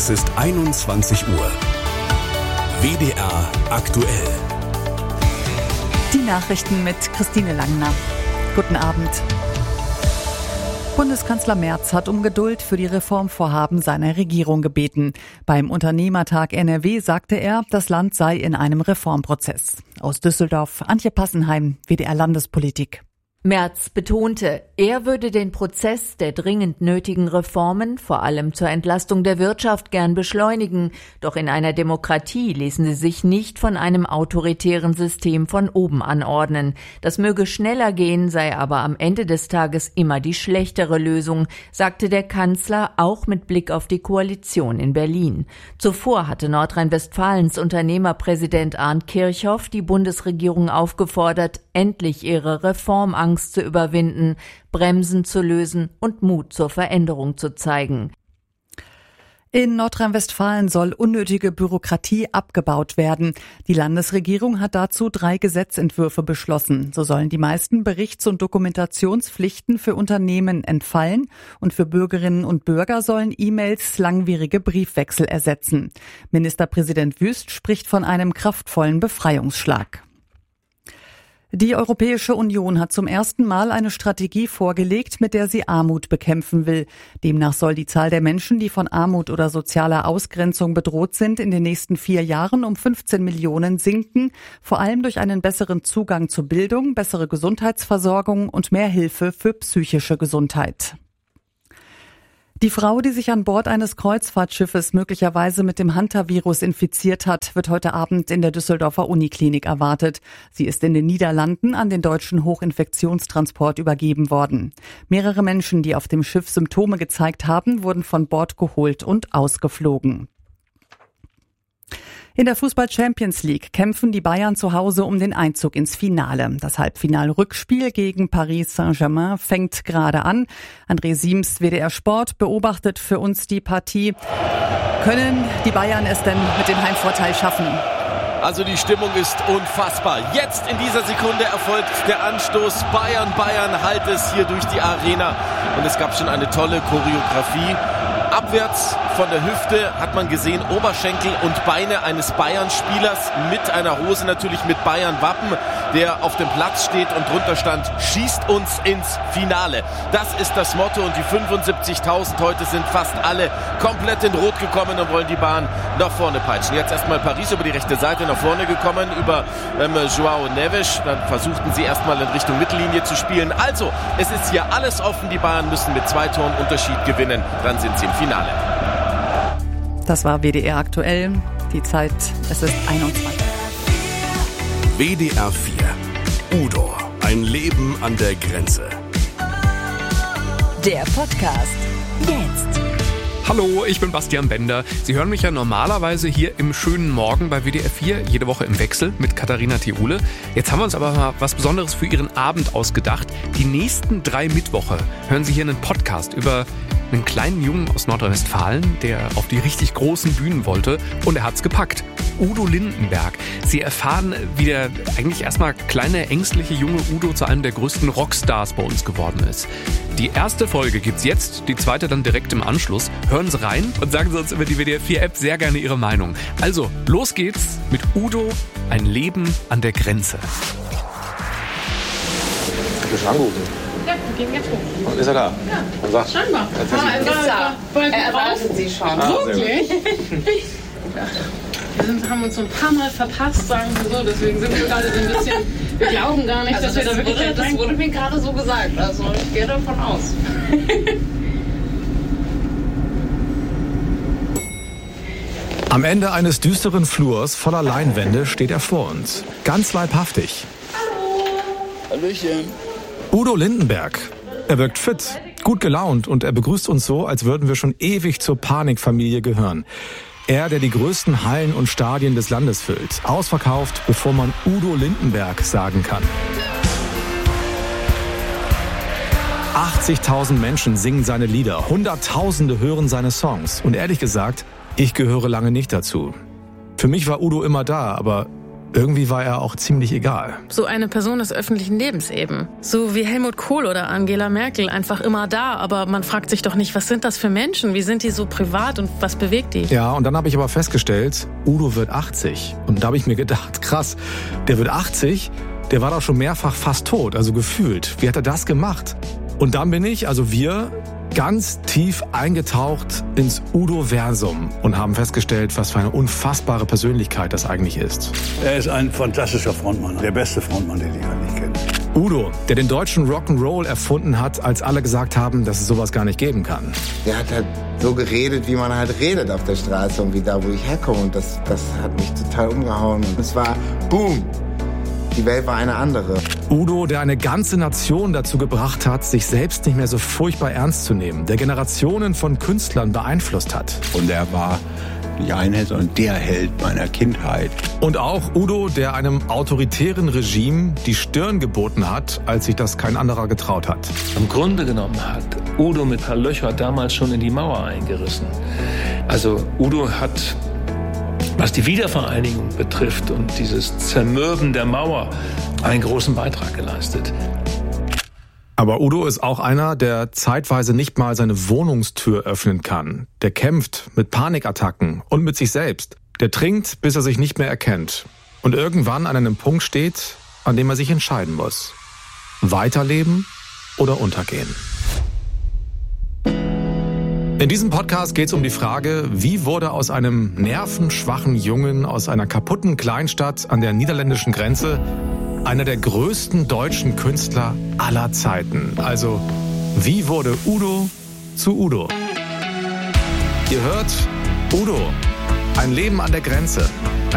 Es ist 21 Uhr. WDR aktuell. Die Nachrichten mit Christine Langner. Guten Abend. Bundeskanzler Merz hat um Geduld für die Reformvorhaben seiner Regierung gebeten. Beim Unternehmertag NRW sagte er, das Land sei in einem Reformprozess. Aus Düsseldorf, Antje Passenheim, WDR Landespolitik. Merz betonte, er würde den Prozess der dringend nötigen Reformen, vor allem zur Entlastung der Wirtschaft, gern beschleunigen. Doch in einer Demokratie ließen sie sich nicht von einem autoritären System von oben anordnen. Das möge schneller gehen, sei aber am Ende des Tages immer die schlechtere Lösung, sagte der Kanzler, auch mit Blick auf die Koalition in Berlin. Zuvor hatte Nordrhein-Westfalens Unternehmerpräsident Arndt Kirchhoff die Bundesregierung aufgefordert, endlich ihre Reformangst zu überwinden, Bremsen zu lösen und Mut zur Veränderung zu zeigen. In Nordrhein-Westfalen soll unnötige Bürokratie abgebaut werden. Die Landesregierung hat dazu 3 Gesetzentwürfe beschlossen. So sollen die meisten Berichts- und Dokumentationspflichten für Unternehmen entfallen und für Bürgerinnen und Bürger sollen E-Mails langwierige Briefwechsel ersetzen. Ministerpräsident Wüst spricht von einem kraftvollen Befreiungsschlag. Die Europäische Union hat zum ersten Mal eine Strategie vorgelegt, mit der sie Armut bekämpfen will. Demnach soll die Zahl der Menschen, die von Armut oder sozialer Ausgrenzung bedroht sind, in den nächsten 4 Jahren um 15 Millionen sinken, vor allem durch einen besseren Zugang zu Bildung, bessere Gesundheitsversorgung und mehr Hilfe für psychische Gesundheit. Die Frau, die sich an Bord eines Kreuzfahrtschiffes möglicherweise mit dem Hantavirus infiziert hat, wird heute Abend in der Düsseldorfer Uniklinik erwartet. Sie ist in den Niederlanden an den deutschen Hochinfektionstransport übergeben worden. Mehrere Menschen, die auf dem Schiff Symptome gezeigt haben, wurden von Bord geholt und ausgeflogen. In der Fußball-Champions League kämpfen die Bayern zu Hause um den Einzug ins Finale. Das Halbfinal-Rückspiel gegen Paris Saint-Germain fängt gerade an. André Siems, WDR Sport, beobachtet für uns die Partie. Können die Bayern es denn mit dem Heimvorteil schaffen? Also die Stimmung ist unfassbar. Jetzt in dieser Sekunde erfolgt der Anstoß. Bayern halt es hier durch die Arena. Und es gab schon eine tolle Choreografie. Abwärts von der Hüfte hat man gesehen Oberschenkel und Beine eines Bayern-Spielers mit einer Hose natürlich mit Bayern-Wappen, der auf dem Platz steht und drunter stand, schießt uns ins Finale. Das ist das Motto und die 75.000 heute sind fast alle komplett in Rot gekommen und wollen die Bahn nach vorne peitschen. Jetzt erstmal Paris über die rechte Seite nach vorne gekommen, über João Neves. Dann versuchten sie erstmal in Richtung Mittellinie zu spielen. Also, es ist hier alles offen. Die Bayern müssen mit 2 Toren Unterschied gewinnen. Dann sind sie im Finale. Das war WDR aktuell. Die Zeit, es ist 21. WDR 4. Udo. Ein Leben an der Grenze. Der Podcast jetzt. Hallo, ich bin Bastian Bender. Sie hören mich ja normalerweise hier im schönen Morgen bei WDR 4, jede Woche im Wechsel mit Katharina Theule. Jetzt haben wir uns aber mal was Besonderes für Ihren Abend ausgedacht. Die nächsten 3 Mittwoche hören Sie hier einen Podcast über einen kleinen Jungen aus Nordrhein-Westfalen, der auf die richtig großen Bühnen wollte und er hat's gepackt. Udo Lindenberg. Sie erfahren, wie der eigentlich erstmal kleine, ängstliche junge Udo zu einem der größten Rockstars bei uns geworden ist. Die erste Folge gibt's jetzt, die zweite dann direkt im Anschluss. Hören Sie rein und sagen Sie uns über die WDR 4 App sehr gerne Ihre Meinung. Also, los geht's mit Udo, ein Leben an der Grenze. Ich bin schon angerufen. Ja, wir gehen jetzt hoch. Und ist er da? Ja, und sagt, scheinbar. Er ist da. Er erwartet Sie schon. Wirklich? Wir haben uns so ein paar Mal verpasst, sagen wir so. Deswegen sind wir gerade so ein bisschen... Wir glauben gar nicht, dass wir da wirklich... Das wurde mir gerade so gesagt. Also ich gehe davon aus. Am Ende eines düsteren Flurs voller Leinwände steht er vor uns. Ganz leibhaftig. Hallo. Hallöchen. Udo Lindenberg. Er wirkt fit, gut gelaunt und er begrüßt uns so, als würden wir schon ewig zur Panikfamilie gehören. Er, der die größten Hallen und Stadien des Landes füllt. Ausverkauft, bevor man Udo Lindenberg sagen kann. 80.000 Menschen singen seine Lieder, Hunderttausende hören seine Songs. Und ehrlich gesagt, ich gehöre lange nicht dazu. Für mich war Udo immer da, aber irgendwie war er auch ziemlich egal. So eine Person des öffentlichen Lebens eben. So wie Helmut Kohl oder Angela Merkel, einfach immer da. Aber man fragt sich doch nicht, was sind das für Menschen? Wie sind die so privat und was bewegt die? Ja, und dann habe ich aber festgestellt, Udo wird 80. Und da habe ich mir gedacht, krass, der wird 80, der war doch schon mehrfach fast tot, also gefühlt. Wie hat er das gemacht? Und dann bin ich, also wir, ganz tief eingetaucht ins Udo-Versum und haben festgestellt, was für eine unfassbare Persönlichkeit das eigentlich ist. Er ist ein fantastischer Frontmann, der beste Frontmann, den ich eigentlich kenne. Udo, der den deutschen Rock'n'Roll erfunden hat, als alle gesagt haben, dass es sowas gar nicht geben kann. Der hat halt so geredet, wie man halt redet auf der Straße und wie da, wo ich herkomme. Und das hat mich total umgehauen. Und es war Boom. Die Welt war eine andere. Udo, der eine ganze Nation dazu gebracht hat, sich selbst nicht mehr so furchtbar ernst zu nehmen, der Generationen von Künstlern beeinflusst hat. Und er war nicht ein Held, sondern der Held meiner Kindheit. Und auch Udo, der einem autoritären Regime die Stirn geboten hat, als sich das kein anderer getraut hat. Im Grunde genommen hat Udo mit Herr Löcher damals schon in die Mauer eingerissen. Also Udo hat, was die Wiedervereinigung betrifft und dieses Zermürben der Mauer, einen großen Beitrag geleistet. Aber Udo ist auch einer, der zeitweise nicht mal seine Wohnungstür öffnen kann. Der kämpft mit Panikattacken und mit sich selbst. Der trinkt, bis er sich nicht mehr erkennt. Und irgendwann an einem Punkt steht, an dem er sich entscheiden muss. Weiterleben oder untergehen. In diesem Podcast geht es um die Frage, wie wurde aus einem nervenschwachen Jungen aus einer kaputten Kleinstadt an der niederländischen Grenze einer der größten deutschen Künstler aller Zeiten. Also, wie wurde Udo zu Udo? Ihr hört Udo, ein Leben an der Grenze.